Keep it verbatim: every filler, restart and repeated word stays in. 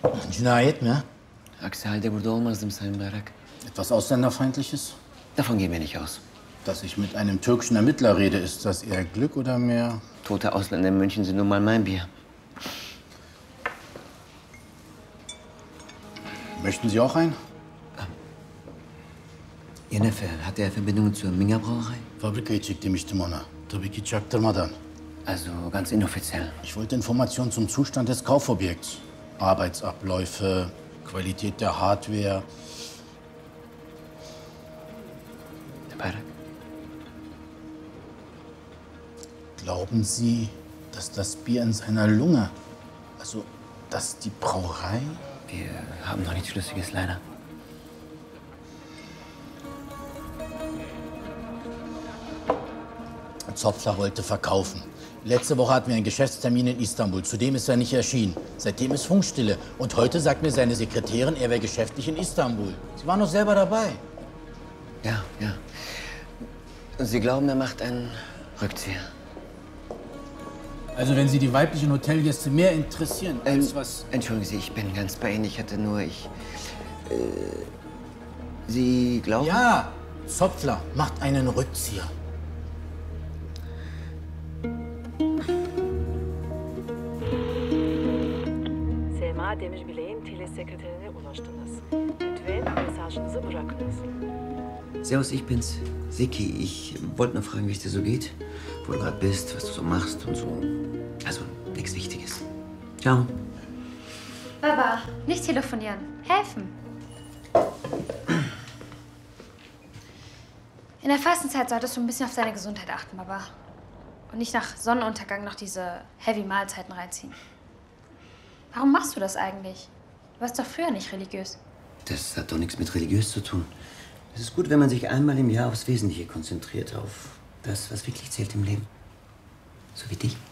Cinayet mi? Aksi halde burada olmazdım Sayın Bayrak. Etwas Ausländerfeindliches? Davon gehen wir nicht aus. Dass ich mit einem türkischen Ermittler rede, ist das eher Glück oder mehr? Tote Ausländer in München sind nun mal mein Bier. Möchten Sie auch ein? Ihr Neffe, hat er Verbindungen zur Minga Brauerei? Fabrikayı çektirmiştim ona. Tabii ki çaktırmadan. Also ganz inoffiziell. Ich wollte Informationen zum Zustand des Kaufobjekts. Arbeitsabläufe, Qualität der Hardware. Herr Bayrak? Glauben Sie, dass das Bier in seiner Lunge, also dass die Brauerei? Wir haben noch nichts Schlüssiges, leider. Zopfler wollte verkaufen. Letzte Woche hatten wir einen Geschäftstermin in Istanbul. Zudem ist er nicht erschienen. Seitdem ist Funkstille. Und heute sagt mir seine Sekretärin, er wäre geschäftlich in Istanbul. Sie waren doch selber dabei. Ja, ja. Und Sie glauben, er macht einen Rückzieher? Also wenn Sie die weiblichen Hotelgäste mehr interessieren als Ähm, was... Entschuldigen Sie, ich bin ganz bei Ihnen. Ich hatte nur, ich... Äh, Sie glauben? Ja, Zopfler macht einen Rückzieher. Sema Demirbilek'in telesekreterine ulaştınız. Lütfen mesajınızı bırakınız. Servus, ich bin's. Siki, ich wollte nur fragen, wie es dir so geht. Wo du gerade bist, was du so machst und so. Also, nichts Wichtiges. Ciao. Baba, nicht telefonieren. Helfen. In der Fastenzeit solltest du ein bisschen auf deine Gesundheit achten, Baba. Und nicht nach Sonnenuntergang noch diese Heavy-Mahlzeiten reinziehen. Warum machst du das eigentlich? Du warst doch früher nicht religiös. Das hat doch nichts mit religiös zu tun. Es ist gut, wenn man sich einmal im Jahr aufs Wesentliche konzentriert, auf das, was wirklich zählt im Leben. So wie dich.